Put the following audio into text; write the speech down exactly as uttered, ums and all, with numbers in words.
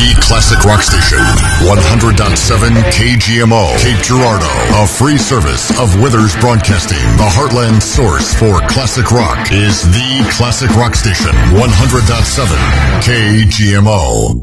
The Classic Rock Station. one hundred point seven K G M O, Cape Girardeau. A free service of Withers Broadcasting. The Heartland source for classic rock is The Classic Rock Station. one hundred point seven K G M O.